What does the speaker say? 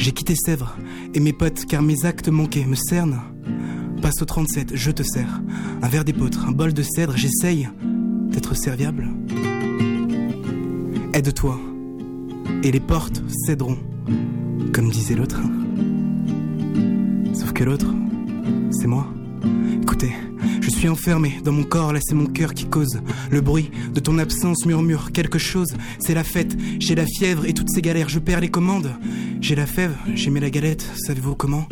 J'ai quitté Sèvres et mes potes car mes actes manqués me cernent. Passe au 37, je te sers un verre d'épeautre, un bol de cèdre, j'essaye d'être serviable. Aide-toi et les portes céderont, comme disait l'autre. Sauf que l'autre, c'est moi. Écoutez, je suis enfermé dans mon corps, là c'est mon cœur qui cause. Le bruit de ton absence murmure quelque chose. C'est la fête, j'ai la fièvre et toutes ces galères, je perds les commandes. J'ai la fève, j'ai mis la galette, savez-vous comment ?